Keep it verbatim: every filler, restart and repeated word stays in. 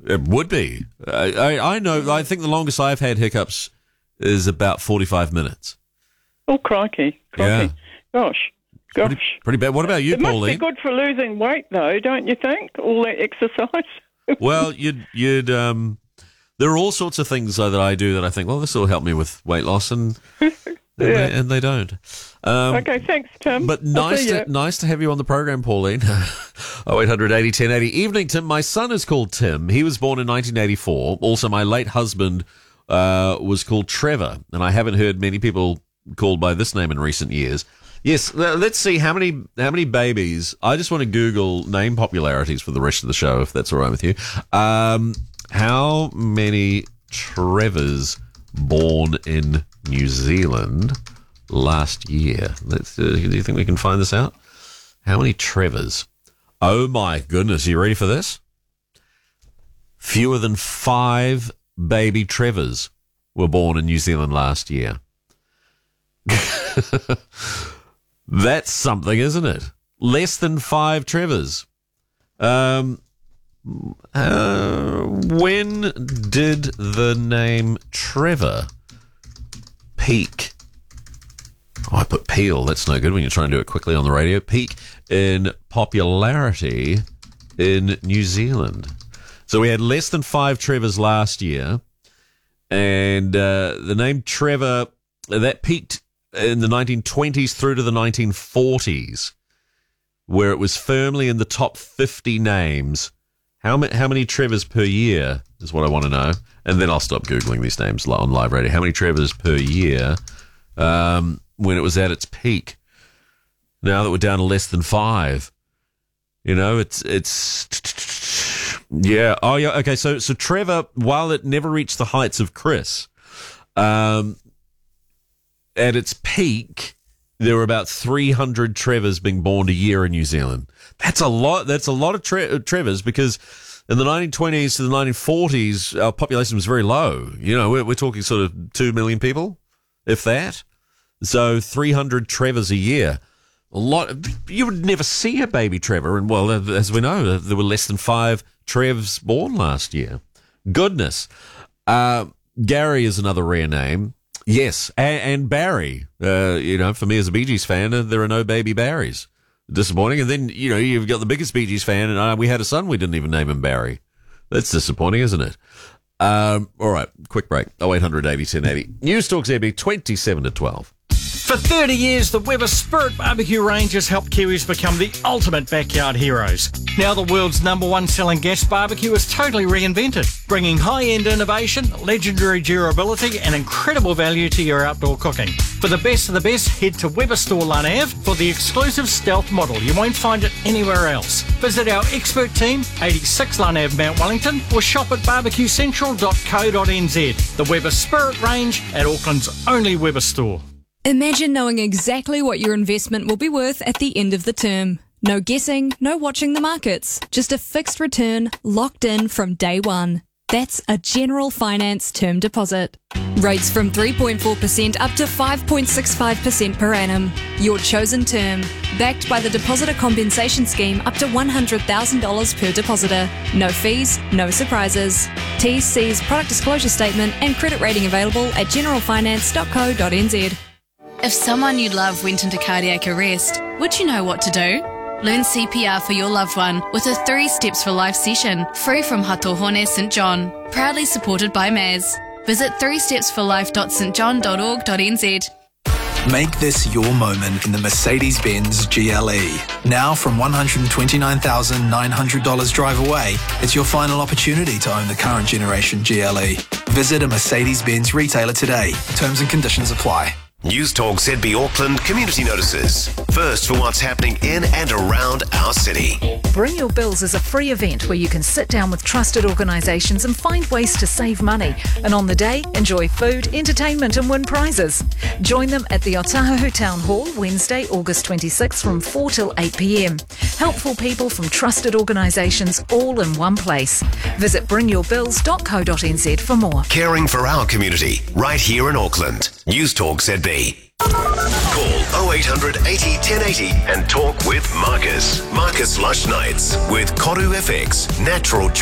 It would be. I, I, I know. I think the longest I've had hiccups is about forty-five minutes. Oh, crikey. crikey. Yeah. Gosh. Gosh. Pretty, pretty bad. What about you, it Pauline? It must be good for losing weight, though, don't you think? All that exercise. Well, you'd, you'd, um, there are all sorts of things though, that I do that I think, well, this will help me with weight loss, and, and, yeah. they, and they don't. Um, okay, thanks, Tim. But nice to, nice to have you on the program, Pauline. oh eight hundred eighty ten eighty. Evening, Tim. My son is called Tim. He was born in nineteen eighty-four. Also, my late husband uh, was called Trevor, and I haven't heard many people called by this name in recent years. Yes, let's see how many how many babies. I just want to Google name popularities for the rest of the show, if that's all right with you. Um, how many Trevors born in New Zealand last year? Let's. Uh, do you think we can find this out? How many Trevors? Oh my goodness! You ready for this? Fewer than five baby Trevors were born in New Zealand last year. That's something, isn't it? Less than five Trevors. Um, uh, when did the name Trevor peak? Oh, I put Peel. That's no good when you're trying to do it quickly on the radio. Peak in popularity in New Zealand. So we had less than five Trevors last year, and uh, the name Trevor, that peaked in the nineteen twenties through to the nineteen forties, where it was firmly in the top fifty names. How many, how many Trevors per year is what I want to know. And then I'll stop Googling these names on live radio. How many Trevors per year um, when it was at its peak? Now that we're down to less than five. You know, it's, it's, yeah. Oh, yeah. Okay. So, so Trevor, while it never reached the heights of Chris, um, at its peak, there were about three hundred Trevors being born a year in New Zealand. That's a lot. That's a lot of tre- Trevors, because in the nineteen twenties to the nineteen forties, our population was very low. You know, we're, we're talking sort of two million people, if that. So three hundred Trevors a year. A lot. You would never see a baby Trevor. And, well, as we know, there were less than five Trevs born last year. Goodness. Uh, Gary is another rare name. Yes, and, and Barry. Uh, you know, for me as a Bee Gees fan, uh, there are no baby Barrys. Disappointing. And then, you know, you've got the biggest Bee Gees fan, and uh, we had a son, we didn't even name him Barry. That's disappointing, isn't it? Um, all right, quick break. oh eight hundred eighty ten eighty. News Talk Z B, twenty-seven to twelve. For thirty years, the Weber Spirit Barbecue range has helped Kiwis become the ultimate backyard heroes. Now the world's number one selling gas barbecue is totally reinvented, bringing high-end innovation, legendary durability and incredible value to your outdoor cooking. For the best of the best, head to Weber Store Lun Ave for the exclusive Stealth model. You won't find it anywhere else. Visit our expert team, eighty-six Lun Ave, Mount Wellington, or shop at barbecue central dot co dot n z. The Weber Spirit range at Auckland's only Weber store. Imagine knowing exactly what your investment will be worth at the end of the term. No guessing, no watching the markets. Just a fixed return locked in from day one. That's a General Finance term deposit. Rates from three point four percent up to five point six five percent per annum. Your chosen term. Backed by the Depositor Compensation Scheme up to one hundred thousand dollars per depositor. No fees, no surprises. T's, C's, product disclosure statement and credit rating available at general finance dot co dot n z. If someone you love went into cardiac arrest, would you know what to do? Learn C P R for your loved one with a Three Steps for Life session, free from Hatohone St John. Proudly supported by M A S. Visit three steps for life dot st john dot org dot n z. Make this your moment in the Mercedes-Benz G L E. Now from one hundred twenty-nine thousand nine hundred dollars drive away, it's your final opportunity to own the current generation G L E. Visit a Mercedes-Benz retailer today. Terms and conditions apply. News Talk Z B Auckland Community Notices. First for what's happening in and around our city. Bring Your Bills is a free event where you can sit down with trusted organisations and find ways to save money. And on the day, enjoy food, entertainment and win prizes. Join them at the Otahuhu Town Hall Wednesday, August twenty-sixth from four till eight p m. Helpful people from trusted organisations all in one place. Visit bring your bills dot co dot n z for more. Caring for our community, right here in Auckland. News Talk Z B. Call oh eight hundred eighty ten eighty and talk with Marcus. Marcus Lush Nights with Koru F X, Natural